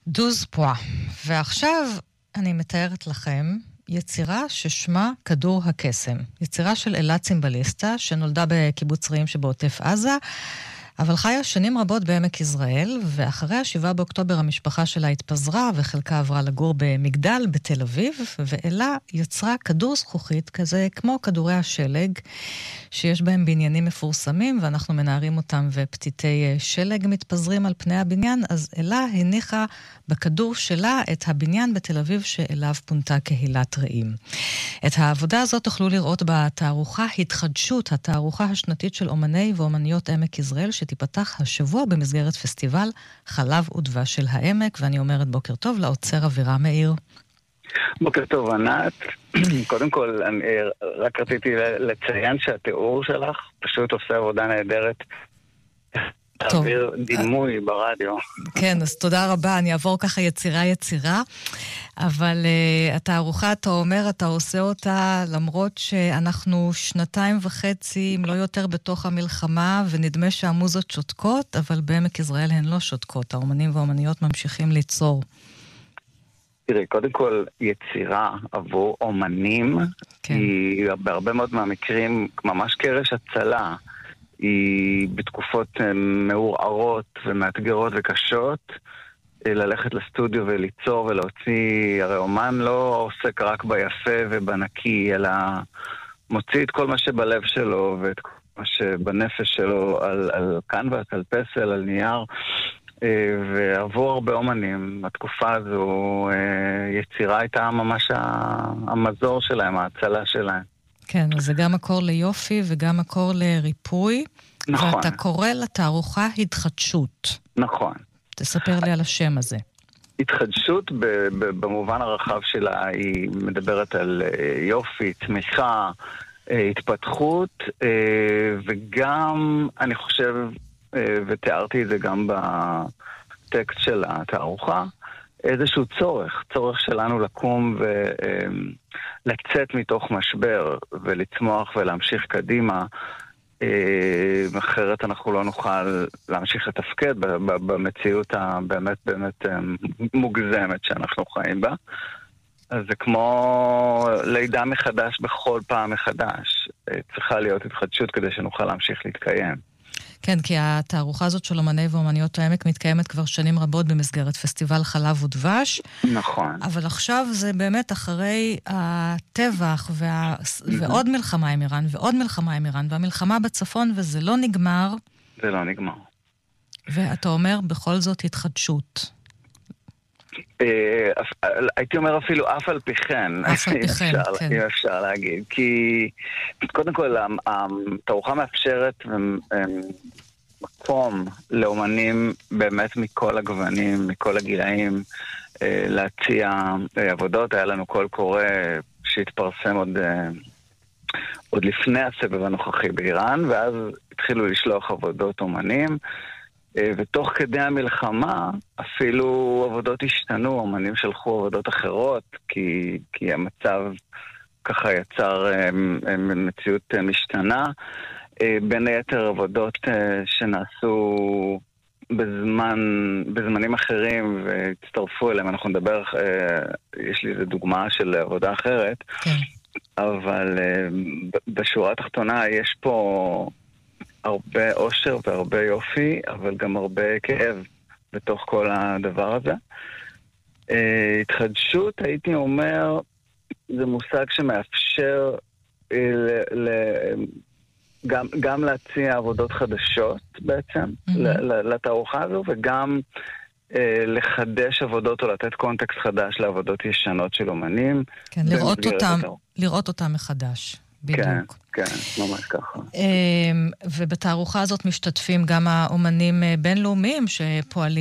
דוז פואה. ועכשיו אני מתארת לכם יצירה ששמה כדור הקסם. יצירה של אלה צימבליסטה שנולדה בקיבוץ רעים שבעוטף עזה, אבל חיה שנים רבות בעמק יזרעאל, ואחרי ה7 באוקטובר המשפחה שלה התפזרה וחלקה עברה לגור במגדל בתל אביב, ואלה יצרה כדור זכוכית כזה כמו כדורי השלג, שיש בהם בניינים מפורסמים, ואנחנו מנערים אותם ופתיתי שלג מתפזרים על פני הבניין, אז אלה הניחה בכדור שלה את הבניין בתל אביב שאליו פונתה קהילת רעים. את העבודה הזאת תוכלו לראות בתערוכה התחדשות, התערוכה השנתית של אומני ואומניות עמק יזרעאל, שתיפתח השבוע במסגרת פסטיבל חלב ודבש של העמק, ואני אומרת בוקר טוב לאוצר אבירה מאיר. בוקר טוב ענת. קודם כל אני רק רציתי לציין שהתיאור שלך פשוט עושה עבודה נהדרת. תעביר דימוי ברדיו. כן, אז תודה רבה, אני אעבור ככה יצירה, אבל התערוכה, אתה אומר, אתה עושה אותה למרות שאנחנו 2.5, אם לא יותר, בתוך המלחמה, ונדמה שהמוזות שותקות, אבל בעמק יזרעאל הן לא שותקות, האומנים והאומניות ממשיכים ליצור. תראי, קודם כל, יצירה עבור אומנים, כן. היא בהרבה מאוד מהמקרים ממש קרש הצלה, היא בתקופות מעורערות ומאתגרות וקשות, ללכת לסטודיו וליצור ולהוציא, הרי אומן לא עוסק רק ביפה ובנקי, אלא מוציא את כל מה שבלב שלו ואת כל מה שבנפש שלו על קנבס, על פסל, על נייר, ועבור הרבה אומנים, התקופה הזו, יצירה הייתה ממש המזור שלהם, ההצלה שלהם. כן, אז זה גם מקור ליופי וגם מקור לריפוי. נכון. ואתה קורא לתערוכה התחדשות. נכון. תספר לי על השם הזה. התחדשות במובן הרחב שלה היא מדברת על יופי, תמיכה, התפתחות, וגם אני חושב, ותיארתי את זה גם בטקסט של התערוכה, איזשהו צורך שלנו לקום ולצאת מתוך משבר ולצמוח ולהמשיך קדימה, אחרת אנחנו לא נוכל להמשיך לתפקד במציאות הבאמת באמת מוגזמת שאנחנו חיים בה. אז זה כמו לידה מחדש בכל פעם מחדש. צריכה להיות התחדשות כדי שנוכל להמשיך להתקיים. כן, כי התערוכה הזאת של אומני ואומניות העמק מתקיימת כבר שנים רבות במסגרת פסטיבל חלב ודבש. נכון. אבל עכשיו זה באמת אחרי הטבח ועוד מלחמה עם איראן ועוד מלחמה עם איראן והמלחמה בצפון, וזה לא נגמר. זה לא נגמר. ואתה אומר בכל זאת התחדשות. הייתי אומר אפילו אף על פי כן. אף על פי כן, כן. אם אפשר להגיד. כי קודם כל התערוכה מאפשרת מקום לאומנים באמת מכל הגוונים, מכל הגילאים, להציע עבודות. היה לנו קול קורא שהתפרסם עוד לפני הסבב הנוכחי באיראן, ואז התחילו לשלוח עבודות אומנים, ותוך כדי המלחמה אפילו עבודות השתנו, אומנים שלחו עבודות אחרות, כי המצב ככה יצר מציאות משתנה. בין היתר עבודות שנעשו בזמנים אחרים והצטרפו אליהם, אנחנו נדבר, יש לי איזו דוגמה של עבודה אחרת, כן. אבל בשורה התחתונה יש פה הרבה אושר והרבה יופי, אבל גם הרבה כאב בתוך כל הדבר הזה. התחדשות, הייתי אומר, זה מושג שמאפשר גם להציע עבודות חדשות בעצם לתערוכה הזו, וגם לחדש עבודות או לתת קונטקסט חדש לעבודות ישנות של אומנים. כן, לראות אותם מחדש. בדיוק. כן, ממש ככה. ובתערוכה הזאת משתתפים גם האומנים בינלאומיים שפועלים